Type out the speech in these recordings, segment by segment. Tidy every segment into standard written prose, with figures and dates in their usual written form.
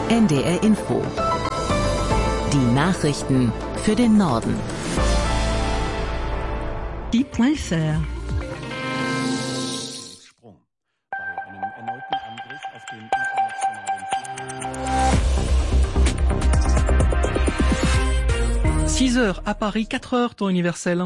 NDR Info. Die Nachrichten für den Norden. Die.fr 6h à Paris, 4h temps universel.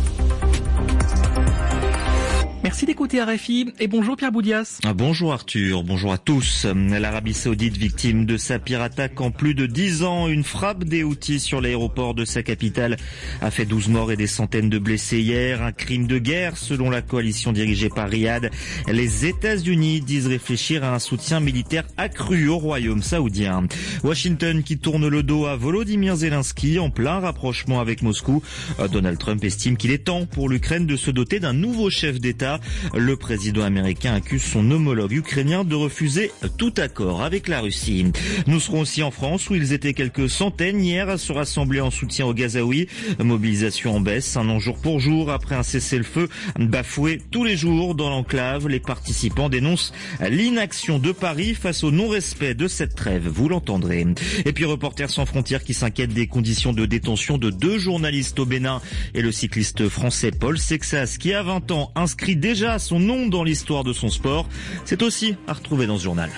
Merci d'écouter RFI et bonjour Pierre Boudias. Bonjour Arthur, bonjour à tous. L'Arabie Saoudite victime de sa pire attaque en plus de 10 ans. Une frappe des Houthis sur l'aéroport de sa capitale a fait 12 morts et des centaines de blessés hier. Un crime de guerre selon la coalition dirigée par Riyad. Les États-Unis disent réfléchir à un soutien militaire accru au royaume saoudien. Washington qui tourne le dos à Volodymyr Zelensky en plein rapprochement avec Moscou. Donald Trump estime qu'il est temps pour l'Ukraine de se doter d'un nouveau chef d'État. Le président américain accuse son homologue ukrainien de refuser tout accord avec la Russie. Nous serons aussi en France où ils étaient quelques centaines hier à se rassembler en soutien aux Gazaouis. Mobilisation en baisse, un an jour pour jour après un cessez-le-feu bafoué tous les jours dans l'enclave. Les participants dénoncent l'inaction de Paris face au non-respect de cette trêve, vous l'entendrez. Et puis Reporters sans frontières qui s'inquiète des conditions de détention de 2 journalistes au Bénin et le cycliste français Paul Sexas qui a 20 ans inscrit déjà son nom dans l'histoire de son sport. C'est aussi à retrouver dans ce journal.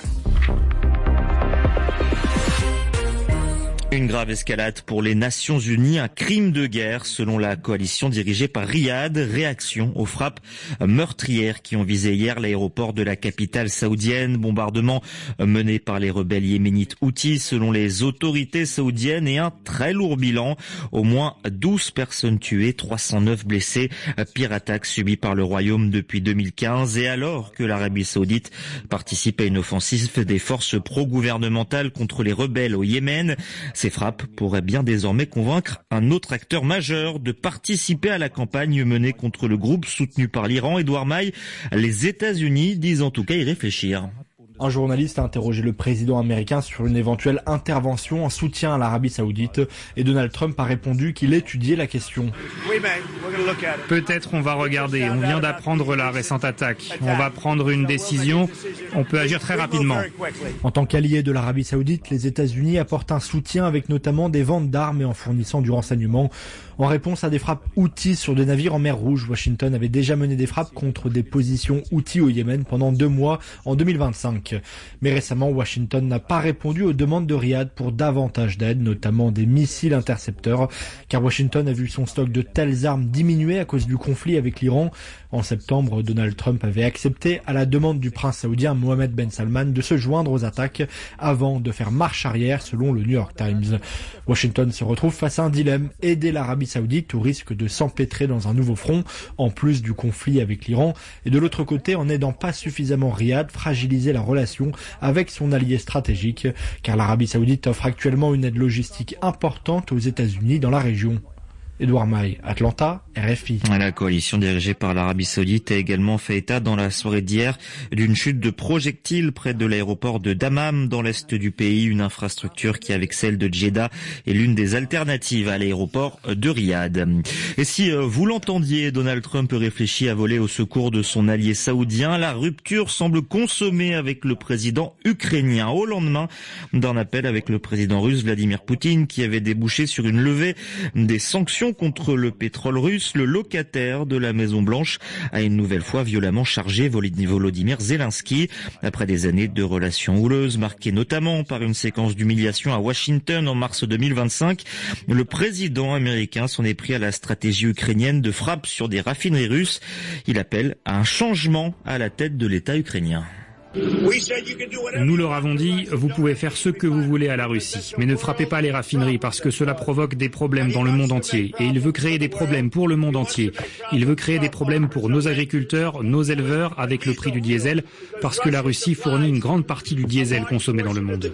Une grave escalade pour les Nations Unies, un crime de guerre selon la coalition dirigée par Riyad. Réaction aux frappes meurtrières qui ont visé hier l'aéroport de la capitale saoudienne. Bombardement mené par les rebelles yéménites Houthis selon les autorités saoudiennes et un très lourd bilan. Au moins 12 personnes tuées, 309 blessés. Pire attaque subie par le royaume depuis 2015 et alors que l'Arabie saoudite participe à une offensive des forces pro-gouvernementales contre les rebelles au Yémen. Ces frappes pourraient bien désormais convaincre un autre acteur majeur de participer à la campagne menée contre le groupe soutenu par l'Iran. Édouard Maille, les États-Unis disent en tout cas y réfléchir. Un journaliste a interrogé le président américain sur une éventuelle intervention en soutien à l'Arabie Saoudite et Donald Trump a répondu qu'il étudiait la question. Peut-être on va regarder, on vient d'apprendre la récente attaque. On va prendre une décision, on peut agir très rapidement. En tant qu'allié de l'Arabie Saoudite, les États-Unis apportent un soutien avec notamment des ventes d'armes et en fournissant du renseignement. En réponse à des frappes Houthis sur des navires en mer Rouge, Washington avait déjà mené des frappes contre des positions Houthis au Yémen pendant 2 mois en 2025. Mais récemment, Washington n'a pas répondu aux demandes de Riyad pour davantage d'aide, notamment des missiles intercepteurs, car Washington a vu son stock de telles armes diminuer à cause du conflit avec l'Iran. En septembre, Donald Trump avait accepté, à la demande du prince saoudien Mohammed Ben Salman, de se joindre aux attaques avant de faire marche arrière, selon le New York Times. Washington se retrouve face à un dilemme, aider l'Arabie Saoudite au risque de s'empêtrer dans un nouveau front, en plus du conflit avec l'Iran, et de l'autre côté, en n'aidant pas suffisamment Riyad, fragiliser la relation avec son allié stratégique, car l'Arabie Saoudite offre actuellement une aide logistique importante aux États-Unis dans la région. Édouard Maille, Atlanta, RFI. La coalition dirigée par l'Arabie Saoudite a également fait état dans la soirée d'hier d'une chute de projectiles près de l'aéroport de Dammam dans l'est du pays, une infrastructure qui avec celle de Jeddah est l'une des alternatives à l'aéroport de Riyad. Et si vous l'entendiez, Donald Trump réfléchit à voler au secours de son allié saoudien. La rupture semble consommée avec le président ukrainien au lendemain d'un appel avec le président russe Vladimir Poutine qui avait débouché sur une levée des sanctions contre le pétrole russe. Le locataire de la Maison Blanche a une nouvelle fois violemment chargé Volodymyr Zelensky. Après des années de relations houleuses, marquées notamment par une séquence d'humiliation à Washington en mars 2025, le président américain s'en est pris à la stratégie ukrainienne de frappe sur des raffineries russes. Il appelle à un changement à la tête de l'État ukrainien. Nous leur avons dit, vous pouvez faire ce que vous voulez à la Russie, mais ne frappez pas les raffineries parce que cela provoque des problèmes dans le monde entier. Et il veut créer des problèmes pour le monde entier. Il veut créer des problèmes pour nos agriculteurs, nos éleveurs avec le prix du diesel, parce que la Russie fournit une grande partie du diesel consommé dans le monde.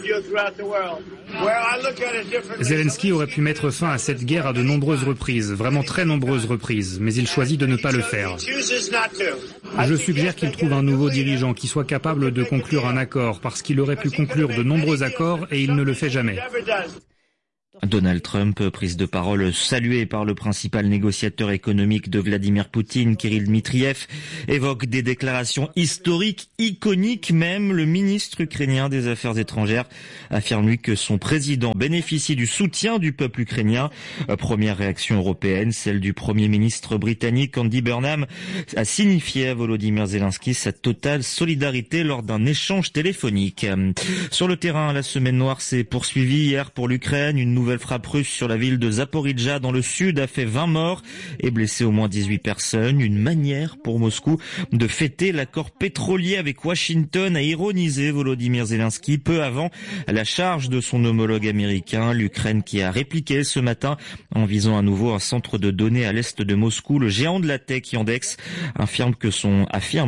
Zelensky aurait pu mettre fin à cette guerre à de nombreuses reprises, vraiment très nombreuses reprises, mais il choisit de ne pas le faire. Je suggère qu'il trouve un nouveau dirigeant qui soit capable de conclure un accord, parce qu'il aurait pu conclure de nombreux accords et il ne le fait jamais. Donald Trump, prise de parole saluée par le principal négociateur économique de Vladimir Poutine, Kirill Dmitriev, évoque des déclarations historiques, iconiques même. Le ministre ukrainien des Affaires étrangères affirme lui que son président bénéficie du soutien du peuple ukrainien. Première réaction européenne, celle du Premier ministre britannique Andy Burnham a signifié à Volodymyr Zelensky sa totale solidarité lors d'un échange téléphonique. Sur le terrain, la semaine noire s'est poursuivie hier pour l'Ukraine. Une nouvelle frappe russe sur la ville de Zaporijjia dans le sud a fait 20 morts et blessé au moins 18 personnes. Une manière pour Moscou de fêter l'accord pétrolier avec Washington, a ironisé Volodymyr Zelensky peu avant la charge de son homologue américain. L'Ukraine qui a répliqué ce matin en visant à nouveau un centre de données à l'est de Moscou. Le géant de la tech Yandex affirme que son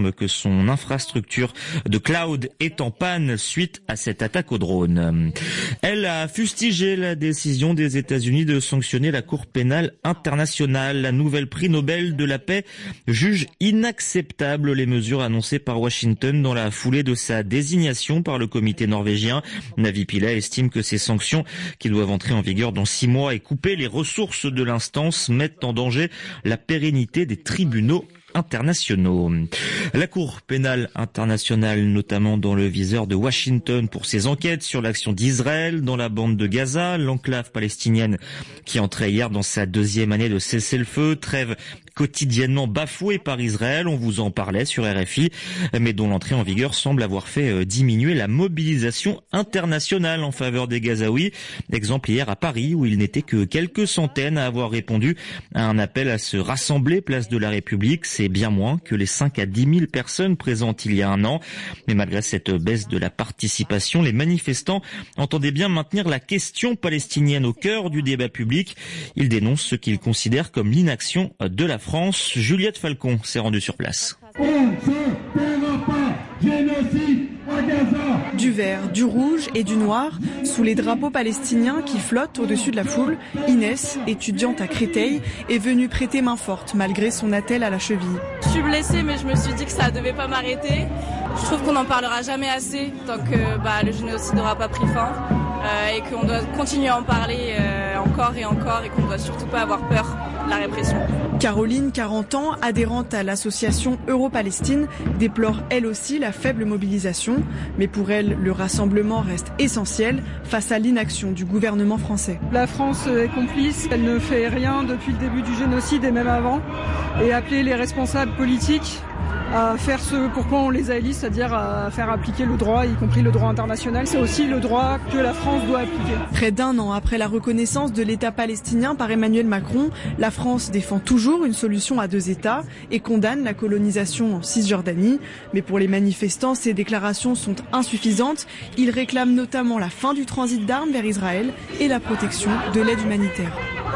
infrastructure de cloud est en panne suite à cette attaque au drone. Elle a fustigé la décision des États-Unis de sanctionner la Cour pénale internationale. La nouvelle prix Nobel de la paix juge inacceptable les mesures annoncées par Washington dans la foulée de sa désignation par le comité norvégien. Navi Pillay estime que ces sanctions, qui doivent entrer en vigueur dans 6 mois et couper les ressources de l'instance, mettent en danger la pérennité des tribunaux internationaux. La Cour pénale internationale, notamment dans le viseur de Washington pour ses enquêtes sur l'action d'Israël dans la bande de Gaza, l'enclave palestinienne qui entrait hier dans sa 2e année de cessez-le-feu, trêve quotidiennement bafouée par Israël, on vous en parlait sur RFI, mais dont l'entrée en vigueur semble avoir fait diminuer la mobilisation internationale en faveur des Gazaouis. Exemple hier à Paris, où il n'était que quelques centaines à avoir répondu à un appel à se rassembler place de la République. C'est bien moins que les 5 à 10 000 personnes présentes il y a un an. Mais malgré cette baisse de la participation, les manifestants entendaient bien maintenir la question palestinienne au cœur du débat public. Ils dénoncent ce qu'ils considèrent comme l'inaction de la France. Juliette Falcon s'est rendue sur place. On ne se taira pas, génocide à Gaza. Du vert, du rouge et du noir, sous les drapeaux palestiniens qui flottent au-dessus de la foule, Inès, étudiante à Créteil, est venue prêter main forte malgré son attelle à la cheville. Je suis blessée, mais je me suis dit que ça ne devait pas m'arrêter. Je trouve qu'on n'en parlera jamais assez tant que le génocide n'aura pas pris fin et qu'on doit continuer à en parler encore et encore et qu'on ne doit surtout pas avoir peur de la répression. Caroline, 40 ans, adhérente à l'association Euro-Palestine, déplore elle aussi la faible mobilisation. Mais pour elle, le rassemblement reste essentiel face à l'inaction du gouvernement français. La France est complice, elle ne fait rien depuis le début du génocide et même avant. Et appeler les responsables politiques à faire ce pourquoi on les a élis, c'est-à-dire à faire appliquer le droit, y compris le droit international. C'est aussi le droit que la France doit appliquer. Près d'un an après la reconnaissance de l'État palestinien par Emmanuel Macron, la France défend toujours une solution à 2 États et condamne la colonisation en Cisjordanie. Mais pour les manifestants, ces déclarations sont insuffisantes. Ils réclament notamment la fin du transit d'armes vers Israël et la protection de l'aide humanitaire.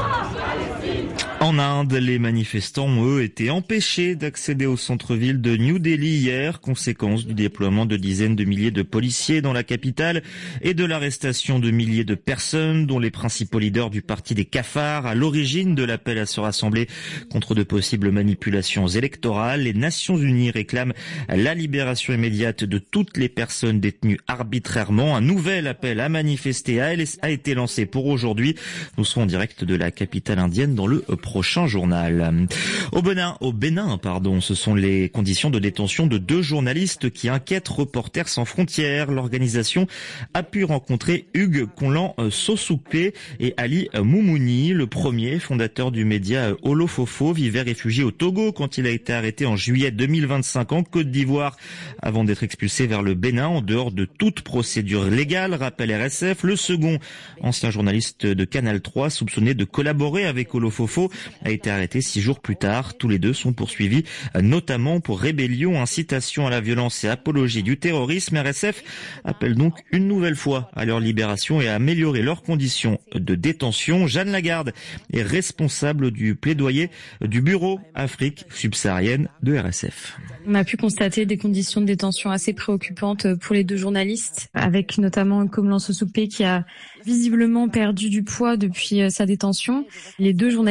En Inde, les manifestants ont, eux, été empêchés d'accéder au centre-ville de New Delhi hier, conséquence du déploiement de dizaines de milliers de policiers dans la capitale et de l'arrestation de milliers de personnes, dont les principaux leaders du parti des cafards, à l'origine de l'appel à se rassembler contre de possibles manipulations électorales. Les Nations Unies réclament la libération immédiate de toutes les personnes détenues arbitrairement. Un nouvel appel à manifester a été lancé pour aujourd'hui. Nous serons en direct de la capitale indienne dans le prochain journal. Au Bénin, ce sont les conditions de détention de 2 journalistes qui inquiètent Reporters sans frontières. L'organisation a pu rencontrer Hugues Conlan-Sosoupé et Ali Moumouni. Le premier, fondateur du média Olofofo, vivait réfugié au Togo quand il a été arrêté en juillet 2025 en Côte d'Ivoire avant d'être expulsé vers le Bénin en dehors de toute procédure légale, rappelle RSF. Le second, ancien journaliste de Canal 3, soupçonné de collaborer avec Olofofo, a été arrêté 6 jours plus tard. Tous les 2 sont poursuivis, notamment pour rébellion, incitation à la violence et apologie du terrorisme. RSF appelle donc une nouvelle fois à leur libération et à améliorer leurs conditions de détention. Jeanne Lagarde est responsable du plaidoyer du Bureau Afrique subsaharienne de RSF. On a pu constater des conditions de détention assez préoccupantes pour les 2 journalistes, avec notamment Conlan-Sosoupé qui a visiblement perdu du poids depuis sa détention. Les 2 journalistes n'ont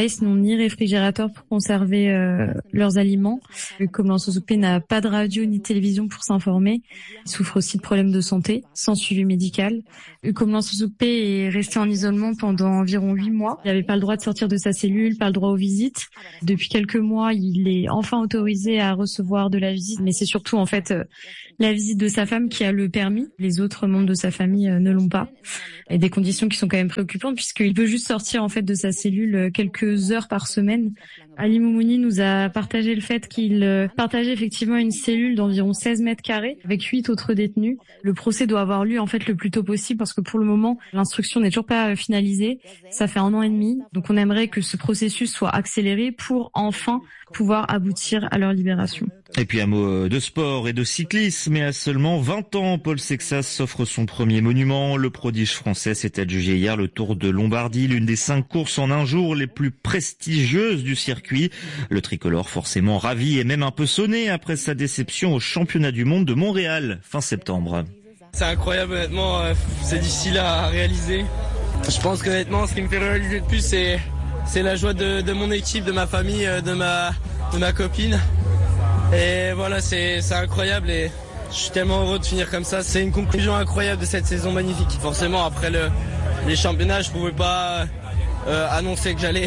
ni réfrigérateur pour conserver leurs aliments. Hukomlan Sosokpe n'a pas de radio ni de télévision pour s'informer. Il souffre aussi de problèmes de santé, sans suivi médical. Hukomlan Sosokpe est resté en isolement pendant environ 8 mois. Il n'avait pas le droit de sortir de sa cellule, pas le droit aux visites. Depuis quelques mois, il est enfin autorisé à recevoir de la visite, mais c'est surtout en fait la visite de sa femme qui a le permis. Les autres membres de sa famille ne l'ont pas. Et des conditions qui sont quand même préoccupantes puisqu'il peut juste sortir en fait de sa cellule quelques heures par semaine. Ali Moumouni nous a partagé le fait qu'il partageait effectivement une cellule d'environ 16 mètres carrés avec 8 autres détenus. Le procès doit avoir lieu en fait le plus tôt possible parce que pour le moment, l'instruction n'est toujours pas finalisée. Ça fait 1 an et demi. Donc on aimerait que ce processus soit accéléré pour enfin pouvoir aboutir à leur libération. Et puis un mot de sport et de cyclisme. Mais à seulement 20 ans, Paul Sexas s'offre son premier monument. Le prodige français s'est adjugé hier le Tour de Lombardie, l'une des 5 courses en un jour les plus prestigieuses du circuit. Le tricolore forcément ravi et même un peu sonné après sa déception au championnat du monde de Montréal fin septembre. C'est incroyable honnêtement, c'est difficile à réaliser. Je pense qu'honnêtement ce qui me fait réaliser le plus c'est la joie de mon équipe, de ma famille, de ma copine. Et voilà, c'est incroyable et je suis tellement heureux de finir comme ça. C'est une conclusion incroyable de cette saison magnifique. Forcément, après les championnats, je pouvais pas annoncer que j'allais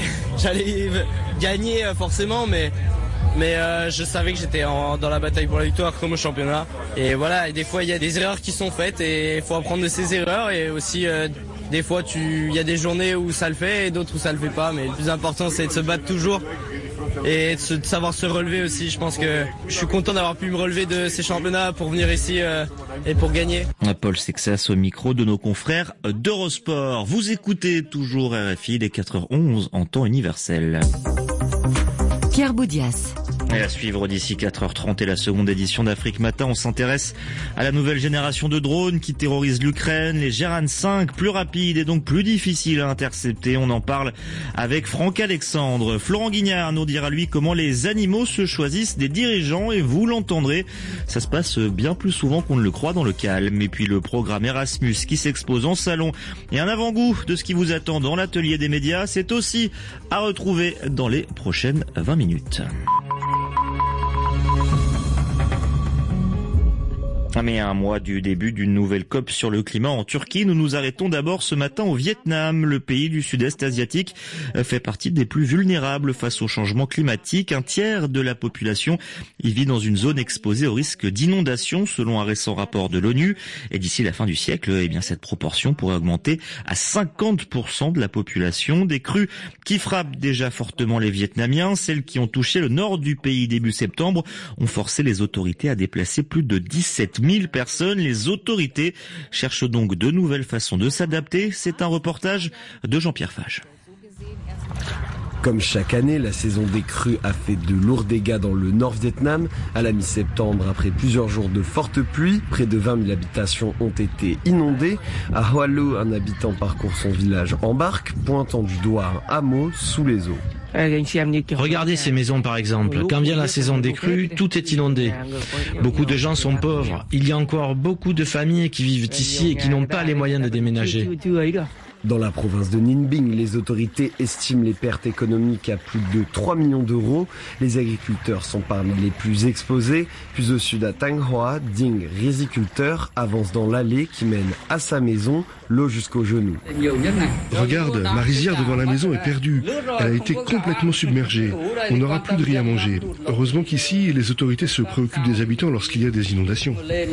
gagner forcément, mais je savais que j'étais dans la bataille pour la victoire comme au championnat. Et voilà, et des fois il y a des erreurs qui sont faites et il faut apprendre de ces erreurs et aussi des fois il y a des journées où ça le fait et d'autres où ça le fait pas. Mais le plus important c'est de se battre toujours et de savoir se relever aussi. Je pense que je suis content d'avoir pu me relever de ces championnats pour venir ici et pour gagner. Paul Sexas au micro de nos confrères d'Eurosport. Vous écoutez toujours RFI, les 4h11 en temps universel. Pierre Boudias. Et à suivre d'ici 4h30 et la seconde édition d'Afrique Matin, on s'intéresse à la nouvelle génération de drones qui terrorisent l'Ukraine, les Geran 5, plus rapides et donc plus difficiles à intercepter. On en parle avec Franck Alexandre. Florent Guignard nous dira lui comment les animaux se choisissent des dirigeants et vous l'entendrez, ça se passe bien plus souvent qu'on ne le croit dans le calme. Et puis le programme Erasmus qui s'expose en salon et un avant-goût de ce qui vous attend dans l'atelier des médias, c'est aussi à retrouver dans les prochaines 20 minutes. Mais à un mois du début d'une nouvelle COP sur le climat en Turquie, nous nous arrêtons d'abord ce matin au Vietnam. Le pays du sud-est asiatique fait partie des plus vulnérables face au changement climatique. 1/3 de la population y vit dans une zone exposée au risque d'inondation selon un récent rapport de l'ONU. Et d'ici la fin du siècle, cette proportion pourrait augmenter à 50% de la population. Des crues qui frappent déjà fortement les Vietnamiens. Celles qui ont touché le nord du pays début septembre ont forcé les autorités à déplacer plus de 17 000 personnes. Les autorités cherchent donc de nouvelles façons de s'adapter. C'est un reportage de Jean-Pierre Fage. Comme chaque année, la saison des crues a fait de lourds dégâts dans le nord-Vietnam. À la mi-septembre, après plusieurs jours de fortes pluies, près de 20 000 habitations ont été inondées. À Hoa Lo, un habitant parcourt son village en barque, pointant du doigt un hameau sous les eaux. Regardez ces maisons par exemple. Quand vient la saison des crues, tout est inondé. Beaucoup de gens sont pauvres. Il y a encore beaucoup de familles qui vivent ici et qui n'ont pas les moyens de déménager. Dans la province de Ninh Binh, les autorités estiment les pertes économiques à plus de 3 millions d'euros. Les agriculteurs sont parmi les plus exposés. Plus au sud à Thanh Hoa, Ding, riziculteur, avance dans l'allée qui mène à sa maison, l'eau jusqu'aux genoux. Regarde, ma rizière devant la maison est perdue. Elle a été complètement submergée. On n'aura plus de riz à manger. Heureusement qu'ici, les autorités se préoccupent des habitants lorsqu'il y a des inondations.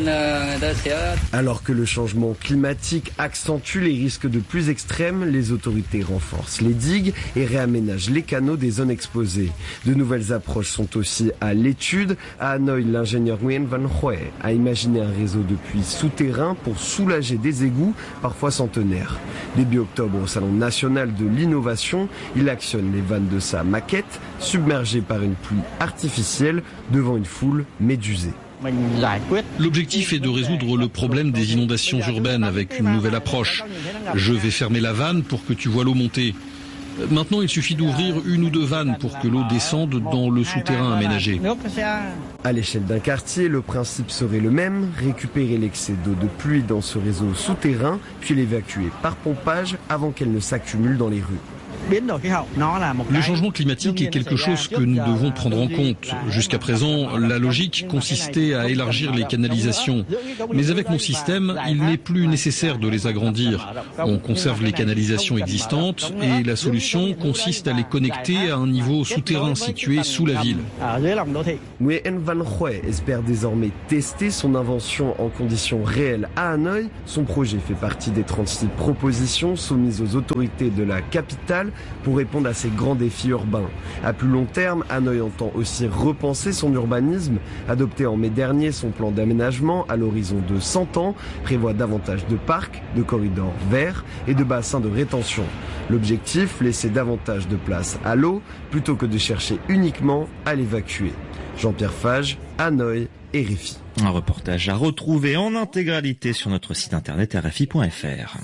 Alors que le changement climatique accentue les risques de plus extrêmes, les autorités renforcent les digues et réaménagent les canaux des zones exposées. De nouvelles approches sont aussi à l'étude. À Hanoï, l'ingénieur Nguyen Van Hue a imaginé un réseau de puits souterrains pour soulager des égouts, parfois centenaires. Début octobre, au Salon national de l'innovation, il actionne les vannes de sa maquette, submergées par une pluie artificielle devant une foule médusée. L'objectif est de résoudre le problème des inondations urbaines avec une nouvelle approche. Je vais fermer la vanne pour que tu vois l'eau monter. Maintenant, il suffit d'ouvrir 1 ou 2 vannes pour que l'eau descende dans le souterrain aménagé. À l'échelle d'un quartier, le principe serait le même, récupérer l'excès d'eau de pluie dans ce réseau souterrain, puis l'évacuer par pompage avant qu'elle ne s'accumule dans les rues. Le changement climatique est quelque chose que nous devons prendre en compte. Jusqu'à présent, la logique consistait à élargir les canalisations. Mais avec mon système, il n'est plus nécessaire de les agrandir. On conserve les canalisations existantes et la solution consiste à les connecter à un niveau souterrain situé sous la ville. Nguyen Van Huê espère désormais tester son invention en conditions réelles à Hanoï. Son projet fait partie des 36 propositions soumises aux autorités de la capitale pour répondre à ces grands défis urbains. À plus long terme, Hanoï entend aussi repenser son urbanisme. Adopté en mai dernier, son plan d'aménagement à l'horizon de 100 ans prévoit davantage de parcs, de corridors verts et de bassins de rétention. L'objectif, laisser davantage de place à l'eau plutôt que de chercher uniquement à l'évacuer. Jean-Pierre Fage, Hanoï, RFI. Un reportage à retrouver en intégralité sur notre site internet rfi.fr.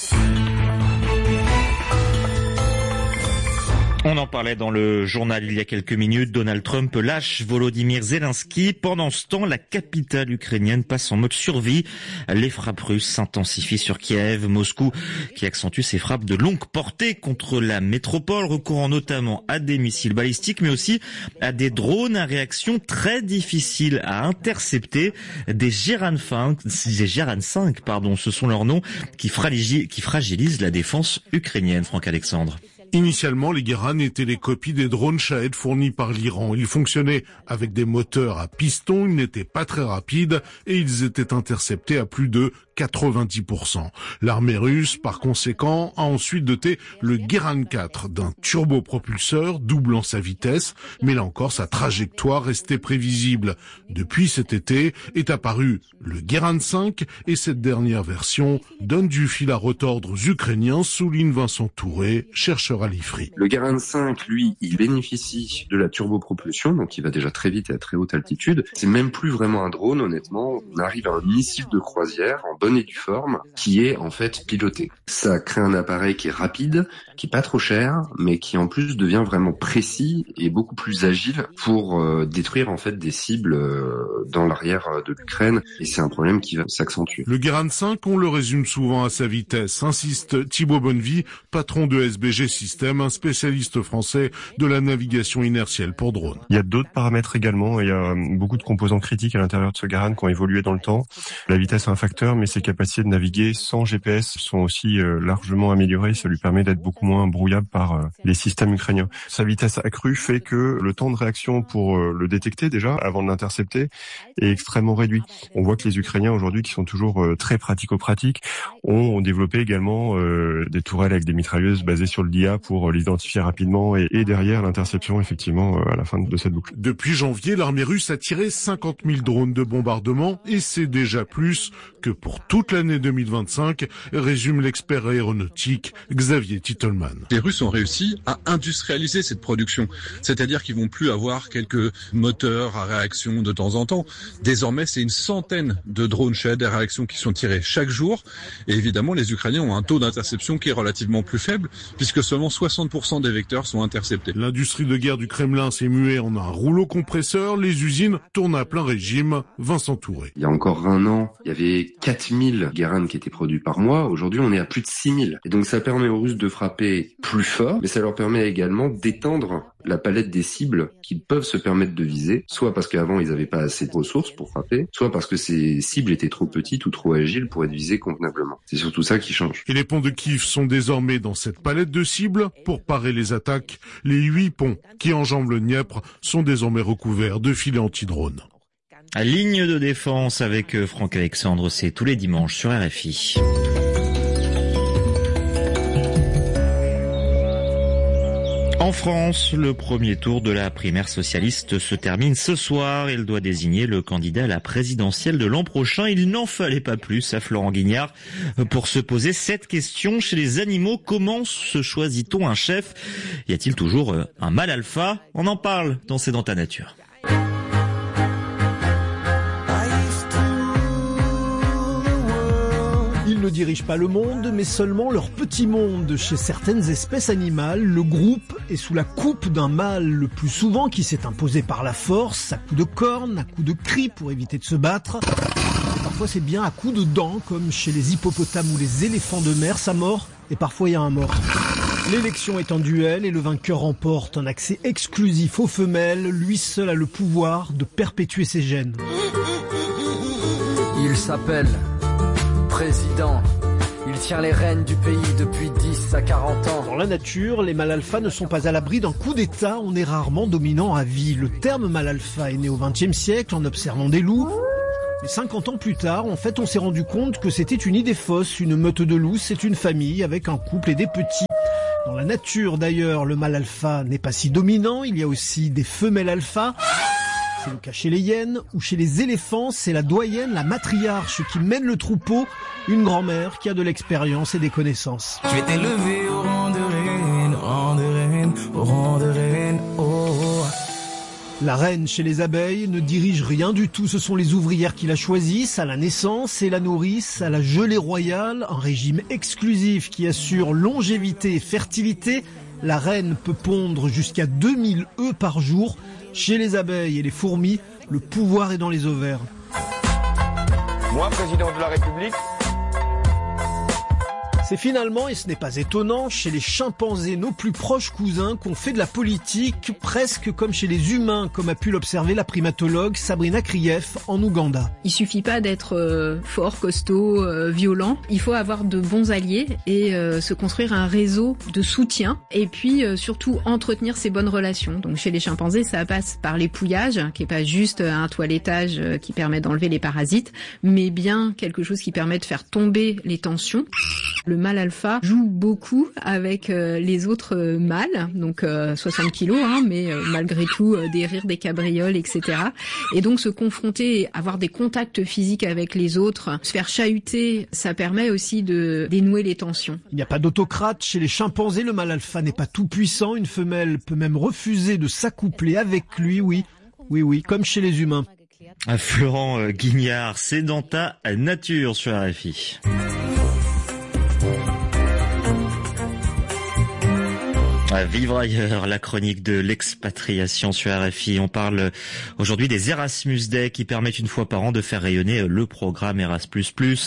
On en parlait dans le journal il y a quelques minutes. Donald Trump lâche Volodymyr Zelensky. Pendant ce temps, la capitale ukrainienne passe en mode survie. Les frappes russes s'intensifient sur Kiev. Moscou qui accentue ses frappes de longue portée contre la métropole, recourant notamment à des missiles balistiques, mais aussi à des drones à réaction très difficile à intercepter. Des Geran 5, ce sont leurs noms, qui fragilisent la défense ukrainienne. Franck Alexandre. Initialement, les Geran étaient les copies des drones Shahed fournis par l'Iran. Ils fonctionnaient avec des moteurs à piston, ils n'étaient pas très rapides et ils étaient interceptés à plus de 90%. L'armée russe, par conséquent, a ensuite doté le Geran 4 d'un turbopropulseur doublant sa vitesse, mais là encore sa trajectoire restait prévisible. Depuis cet été est apparu le Geran 5 et cette dernière version donne du fil à retordre aux Ukrainiens, souligne Vincent Touré, chercheur à l'IFRI. Le Geran 5, lui, il bénéficie de la turbopropulsion, donc il va déjà très vite et à très haute altitude. C'est même plus vraiment un drone, honnêtement. On arrive à un missile de croisière en bonne et due forme qui est en fait piloté. Ça crée un appareil qui est rapide, qui est pas trop cher, mais qui en plus devient vraiment précis et beaucoup plus agile pour détruire en fait des cibles dans l'arrière de l'Ukraine. Et c'est un problème qui va s'accentuer. Le Geran 5, on le résume souvent à sa vitesse, insiste Thibaut Bonnevie, patron de SBG System, un spécialiste français de la navigation inertielle pour drones. Il y a d'autres paramètres également. Il y a beaucoup de composants critiques à l'intérieur de ce Geran qui ont évolué dans le temps. La vitesse est un facteur, mais ses capacités de naviguer sans GPS sont aussi largement améliorées. Ça lui permet d'être beaucoup moins brouillable par les systèmes ukrainiens. Sa vitesse accrue fait que le temps de réaction pour le détecter déjà, avant de l'intercepter, est extrêmement réduit. On voit que les Ukrainiens aujourd'hui, qui sont toujours très pratico-pratiques, ont développé également des tourelles avec des mitrailleuses basées sur le DIA pour l'identifier rapidement et derrière l'interception effectivement à la fin de cette boucle. Depuis janvier, l'armée russe a tiré 50 000 drones de bombardement et c'est déjà plus que pour toute l'année 2025, résume l'expert aéronautique Xavier Titelman. Les Russes ont réussi à industrialiser cette production, c'est-à-dire qu'ils vont plus avoir quelques moteurs à réaction de temps en temps. Désormais, c'est une centaine de drones Shahed à réaction qui sont tirés chaque jour et évidemment, les Ukrainiens ont un taux d'interception qui est relativement plus faible puisque seulement 60% des vecteurs sont interceptés. L'industrie de guerre du Kremlin s'est muée en un rouleau compresseur. Les usines tournent à plein régime. Vincent Touré. Il y a encore un an, il y avait 4000 Geran qui étaient produits par mois. Aujourd'hui, on est à plus de 6000. Et donc, ça permet aux Russes de frapper plus fort, mais ça leur permet également d'étendre la palette des cibles qu'ils peuvent se permettre de viser, soit parce qu'avant, ils n'avaient pas assez de ressources pour frapper, soit parce que ces cibles étaient trop petites ou trop agiles pour être visées convenablement. C'est surtout ça qui change. Et les ponts de Kiev sont désormais dans cette palette de cibles pour parer les attaques. Les 8 ponts qui enjambent le Dniepr sont désormais recouverts de filets anti-drones. Ligne de défense avec Franck Alexandre, c'est tous les dimanches sur RFI. En France, le premier tour de la primaire socialiste se termine ce soir. Il doit désigner le candidat à la présidentielle de l'an prochain. Il n'en fallait pas plus à Florent Guignard pour se poser cette question. Chez les animaux, comment se choisit-on un chef? Y a-t-il toujours un mâle alpha? On en parle dans C'est dans ta nature. Ils ne dirigent pas le monde, mais seulement leur petit monde. Chez certaines espèces animales, le groupe est sous la coupe d'un mâle, le plus souvent qui s'est imposé par la force, à coups de cornes, à coups de cris pour éviter de se battre. Parfois c'est bien à coups de dents, comme chez les hippopotames ou les éléphants de mer, ça mord, et parfois il y a un mort. L'élection est un duel et le vainqueur remporte un accès exclusif aux femelles. Lui seul a le pouvoir de perpétuer ses gènes. Il s'appelle président. Il tient les rênes du pays depuis 10 à 40 ans. Dans la nature, les mâles alpha ne sont pas à l'abri d'un coup d'état. On est rarement dominant à vie. Le terme mâle alpha est né au XXe siècle en observant des loups. Mais 50 ans plus tard, en fait, on s'est rendu compte que c'était une idée fausse. Une meute de loups, c'est une famille avec un couple et des petits. Dans la nature, d'ailleurs, le mâle alpha n'est pas si dominant. Il y a aussi des femelles alpha. C'est le cas chez les hyènes ou chez les éléphants. C'est la doyenne, la matriarche qui mène le troupeau. Une grand-mère qui a de l'expérience et des connaissances. Je vais t'élever au rang de reine, au rang de reine, au rang de reine, oh. La reine chez les abeilles ne dirige rien du tout. Ce sont les ouvrières qui la choisissent à la naissance et la nourrissent à la gelée royale, un régime exclusif qui assure longévité et fertilité. La reine peut pondre jusqu'à 2000 œufs par jour. Chez les abeilles et les fourmis, le pouvoir est dans les ovaires. Moi, président de la République. C'est finalement, et ce n'est pas étonnant, chez les chimpanzés, nos plus proches cousins, qu'on fait de la politique presque comme chez les humains, comme a pu l'observer la primatologue Sabrina Krief en Ouganda. Il suffit pas d'être fort, costaud, violent. Il faut avoir de bons alliés et se construire un réseau de soutien et puis surtout entretenir ces bonnes relations. Donc chez les chimpanzés, ça passe par l'épouillage, qui est pas juste un toilettage qui permet d'enlever les parasites, mais bien quelque chose qui permet de faire tomber les tensions. Le mâle alpha joue beaucoup avec les autres mâles, donc 60 kilos, mais malgré tout des rires, des cabrioles, etc. Et donc se confronter, avoir des contacts physiques avec les autres, se faire chahuter, ça permet aussi de dénouer les tensions. Il n'y a pas d'autocrate chez les chimpanzés, le mâle alpha n'est pas tout puissant, une femelle peut même refuser de s'accoupler avec lui, oui, comme chez les humains. Florent Guignard, c'est dans ta nature sur RFI. À vivre ailleurs, la chronique de l'expatriation sur RFI. On parle aujourd'hui des Erasmus Day qui permettent une fois par an de faire rayonner le programme Erasmus+,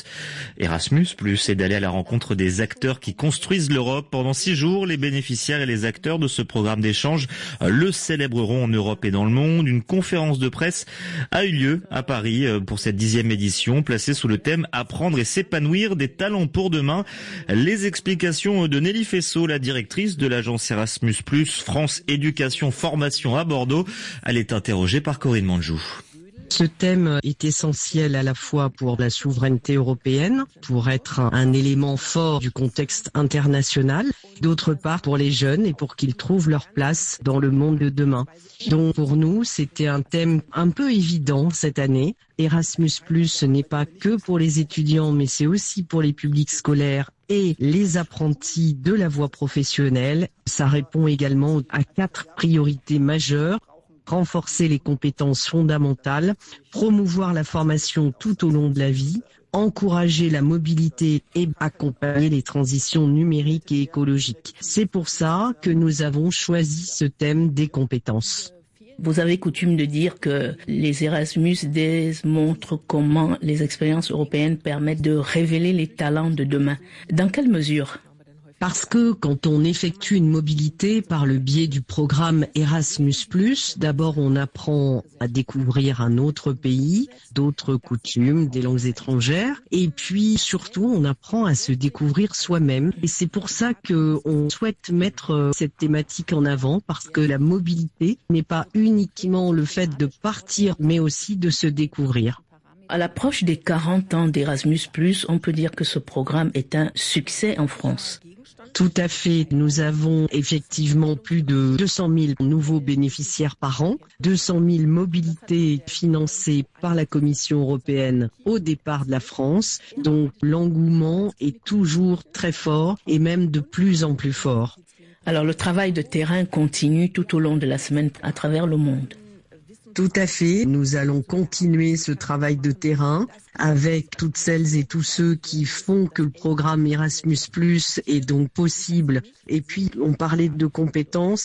et d'aller à la rencontre des acteurs qui construisent l'Europe. Pendant 6 jours, les bénéficiaires et les acteurs de ce programme d'échange le célébreront en Europe et dans le monde. Une conférence de presse a eu lieu à Paris pour cette 10e édition, placée sous le thème « Apprendre et s'épanouir des talents pour demain ». Les explications de Nelly Fessot, la directrice de l'agence Erasmus+, France Éducation Formation à Bordeaux. Elle est interrogée par Corinne Manjou. Ce thème est essentiel à la fois pour la souveraineté européenne, pour être un élément fort du contexte international, d'autre part pour les jeunes et pour qu'ils trouvent leur place dans le monde de demain. Donc pour nous, c'était un thème un peu évident cette année. Erasmus+, ce n'est pas que pour les étudiants, mais c'est aussi pour les publics scolaires et les apprentis de la voie professionnelle. Ça répond également à 4 priorités majeures. Renforcer les compétences fondamentales, promouvoir la formation tout au long de la vie, encourager la mobilité et accompagner les transitions numériques et écologiques. C'est pour ça que nous avons choisi ce thème des compétences. Vous avez coutume de dire que les Erasmus Days montrent comment les expériences européennes permettent de révéler les talents de demain. Dans quelle mesure ? Parce que quand on effectue une mobilité par le biais du programme Erasmus+, d'abord on apprend à découvrir un autre pays, d'autres coutumes, des langues étrangères, et puis surtout on apprend à se découvrir soi-même. Et c'est pour ça qu'on souhaite mettre cette thématique en avant, parce que la mobilité n'est pas uniquement le fait de partir, mais aussi de se découvrir. À l'approche des 40 ans d'Erasmus+, on peut dire que ce programme est un succès en France. Tout à fait. Nous avons effectivement plus de 200 000 nouveaux bénéficiaires par an, 200 000 mobilités financées par la Commission européenne au départ de la France. Donc l'engouement est toujours très fort et même de plus en plus fort. Alors le travail de terrain continue tout au long de la semaine à travers le monde. Tout à fait. Nous allons continuer ce travail de terrain avec toutes celles et tous ceux qui font que le programme Erasmus+ est donc possible. Et puis, on parlait de compétences.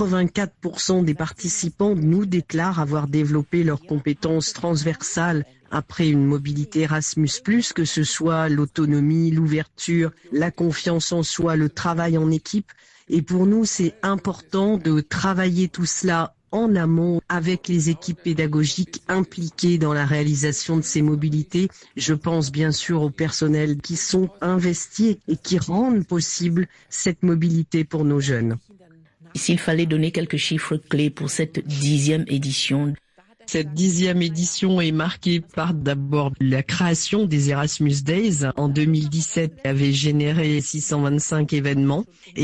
84% des participants nous déclarent avoir développé leurs compétences transversales après une mobilité Erasmus+, que ce soit l'autonomie, l'ouverture, la confiance en soi, le travail en équipe. Et pour nous, c'est important de travailler tout cela en amont avec les équipes pédagogiques impliquées dans la réalisation de ces mobilités. Je pense bien sûr aux personnels qui sont investis et qui rendent possible cette mobilité pour nos jeunes. S'il fallait donner quelques chiffres clés pour cette 10e édition. Cette 10e édition est marquée par d'abord la création des Erasmus Days. En 2017, avait généré 625 événements.